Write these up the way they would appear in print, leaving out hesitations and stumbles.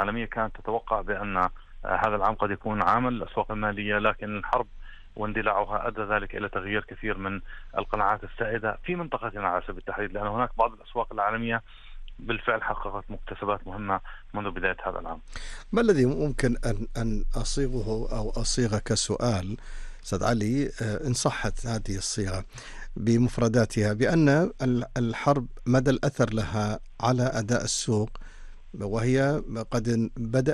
العالمية كانت تتوقع بأن هذا العام قد يكون عام الأسواق المالية، لكن الحرب واندلاعها أدى ذلك إلى تغيير كثير من القناعات السائدة في منطقتنا على سبيل التحديد، لأن هناك بعض الأسواق العالمية بالفعل حققت مكتسبات مهمة منذ بداية هذا العام. ما الذي ممكن أن أصيغه أو أصيغه كسؤال أستاذ علي، إن صحت هذه الصيغة بمفرداتها، بأن الحرب مدى الأثر لها على أداء السوق، وهي قد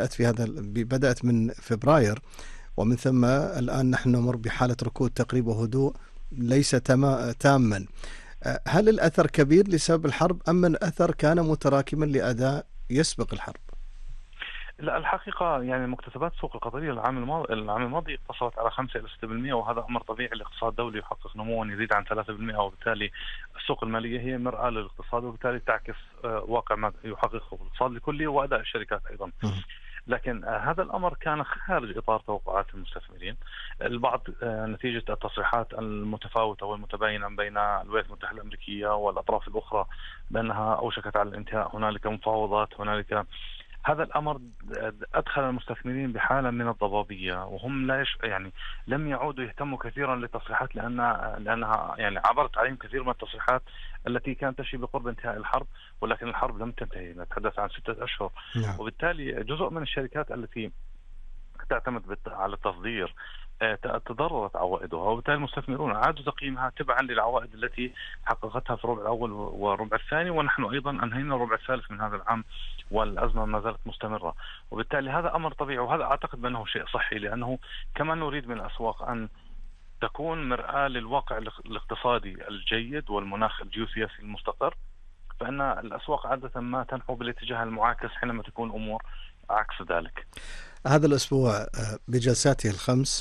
بدأت من فبراير، ومن ثم الآن نحن نمر بحالة ركود تقريبا وهدوء ليس تاما. هل الأثر كبير لسبب الحرب أم أن الأثر كان متراكما لأداء يسبق الحرب؟ لا، الحقيقة يعني مكتسبات السوق القطرية العام الماضي اقتصرت على 5 إلى 6%، وهذا أمر طبيعي. الاقتصاد الدولي يحقق نموا يزيد عن 3%، وبالتالي السوق المالية هي مرآة للاقتصاد، وبالتالي تعكس واقع ما يحققه الاقتصاد الكلي وأداء الشركات أيضا. لكن هذا الأمر كان خارج إطار توقعات المستثمرين. البعض نتيجة التصريحات المتفاوتة والمتباينة بين الولايات المتحدة الأمريكية والأطراف الأخرى بأنها أوشكت على الانتهاء، هنالك مفاوضات، هنالك هذا الأمر أدخل المستثمرين بحالة من الضبابية، وهم يعني لم يعودوا يهتموا كثيرا للتصريحات لأنها يعني عبرت عليهم كثير من التصريحات التي كانت تشي بقرب انتهاء الحرب، ولكن الحرب لم تنتهي، نتحدث عن 6 أشهر. وبالتالي جزء من الشركات التي تعتمد على التصدير تضررت عوائدها، وبالتالي المستثمرون أعادوا تقييمها تبعا للعوائد التي حققتها في الربع الأول والربع الثاني، ونحن أيضا أنهينا الربع الثالث من هذا العام والأزمة ما زالت مستمرة. وبالتالي هذا أمر طبيعي، وهذا أعتقد بأنه شيء صحي، لأنه كما نريد من الأسواق أن تكون مرآة للواقع الاقتصادي الجيد والمناخ الجيوسياسي المستقر، فإن الأسواق عادة ما تنحو بالاتجاه المعاكس حينما تكون أمور عكس ذلك. هذا الأسبوع بجلساته الخمس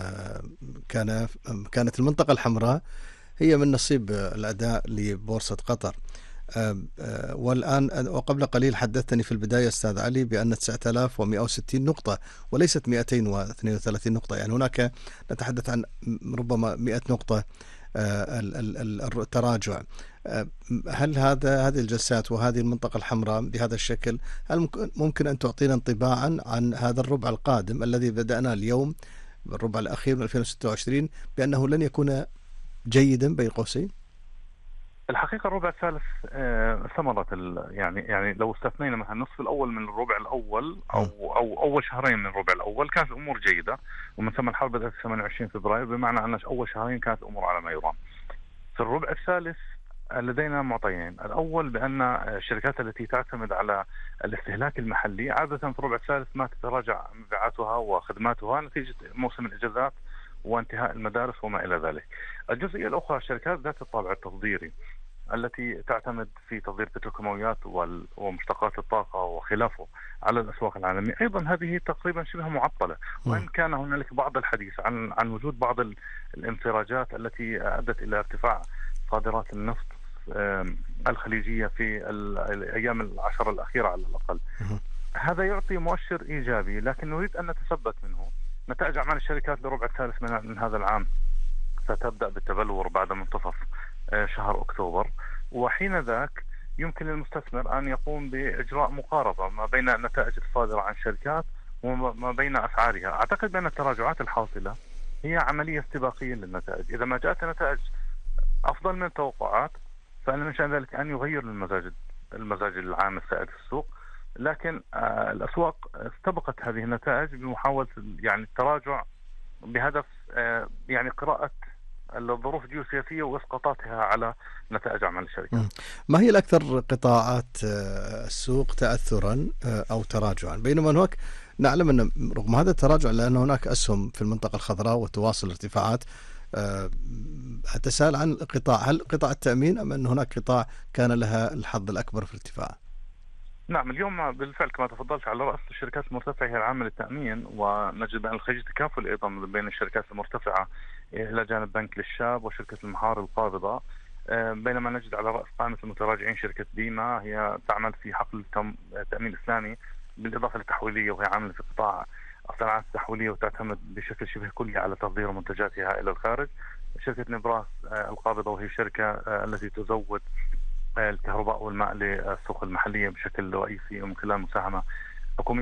كانت المنطقة الحمراء هي من نصيب الأداء لبورصة قطر. والآن وقبل قليل حدثتني في البداية أستاذ علي بأن 9160 نقطة وليست 232 نقطة، يعني هناك نتحدث عن ربما 100 نقطة التراجع. هل هذه الجلسات وهذه المنطقة الحمراء بهذا الشكل، هل ممكن أن تعطينا انطباعا عن هذا الربع القادم الذي بدأنا اليوم بالربع الأخير من 2026 بأنه لن يكون جيدا بين قوسين؟ الحقيقة الربع الثالث ثمرة يعني لو استثنينا مثلا النصف الأول من الربع الأول أو أول شهرين من الربع الأول كانت الأمور جيدة، ومن ثم الحرب بدأت 28 فبراير، بمعنى أن أول شهرين كانت الأمور على ما يرام. في الربع الثالث لدينا معطيين. الأول بأن الشركات التي تعتمد على الاستهلاك المحلي عادة في الربع الثالث ما تتراجع مبيعاتها وخدماتها نتيجة موسم الإجازات وانتهاء المدارس وما إلى ذلك. الجزئية الأخرى الشركات ذات الطابع التصديري التي تعتمد في تصدير بتروكيماويات ومشتقات الطاقة وخلافه على الأسواق العالمية، أيضا هذه تقريبا شبه معطلة، وإن كان هنالك بعض الحديث عن وجود بعض الانفراجات التي أدت إلى ارتفاع صادرات النفط الخليجية في الأيام العشر الأخيرة على الأقل. هذا يعطي مؤشر إيجابي، لكن نريد أن نتثبت منه. نتائج أعمال الشركات للربع الثالث من هذا العام ستبدأ بالتبلور بعد منتصف شهر أكتوبر، وحين ذاك يمكن للمستثمر أن يقوم بإجراء مقاربة ما بين النتائج الصادرة عن الشركات وما بين أسعارها. أعتقد بأن التراجعات الحاصلة هي عملية استباقية للنتائج. إذا ما جاءت نتائج أفضل من التوقعات فإن من شأن ذلك أن يغير المزاج العام السائد في السوق، لكن الأسواق استبقت هذه النتائج بمحاولة يعني التراجع بهدف يعني قراءة الظروف الجيوسياسية وإسقاطاتها على نتائج أعمال الشركات. ما هي الأكثر قطاعات السوق تأثرا أو تراجعا، بينما هناك نعلم أن رغم هذا التراجع لأن هناك أسهم في المنطقة الخضراء وتواصل ارتفاعات؟ أتساءل عن القطاع، هل قطاع التأمين أم أن هناك قطاع كان لها الحظ الأكبر في الارتفاع؟ نعم، اليوم بالفعل كما تفضلت على رأس الشركات المرتفعة هي العامة للتأمين، ونجد أن الخليج تكافل أيضا بين الشركات المرتفعة إلى جانب بنك للشاب وشركة المحار القابضة، بينما نجد على رأس قائمة المتراجعين شركة ديما هي تعمل في حقل تأمين إسلامي بالإضافة للتحويلية، وهي عاملة في قطاع الصناعات التحويلية وتعتمد بشكل شبه كلي على تصدير منتجاتها إلى الخارج. شركة نبراس القابضة وهي شركة التي تزود الكهرباء والماء للسوق المحلية بشكل رئيسي ومن خلال مساهمة